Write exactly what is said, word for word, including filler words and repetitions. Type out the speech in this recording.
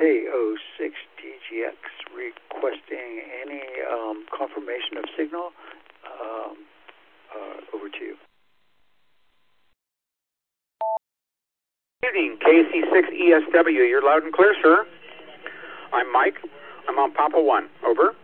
K zero six D G X requesting any um, confirmation of signal. Um, uh, over to you. Good evening, K C six E S W. You're loud and clear, sir. I'm Mike. I'm on Papa one. Over.